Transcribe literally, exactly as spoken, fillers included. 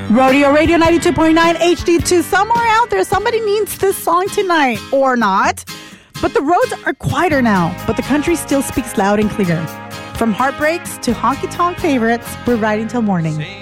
Rodeo Radio ninety-two point nine H D two. Somewhere out there, somebody needs this song tonight, or not. But the roads are quieter now, but the country still speaks loud and clear. From heartbreaks to honky-tonk favorites, we're riding till morning.